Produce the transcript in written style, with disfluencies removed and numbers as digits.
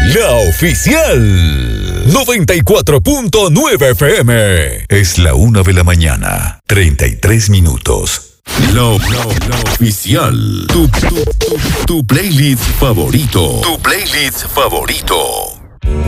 La oficial 94.9 FM. Es la 1 de la mañana, 33 minutos. La oficial. Tu playlist favorito. Tu playlist favorito.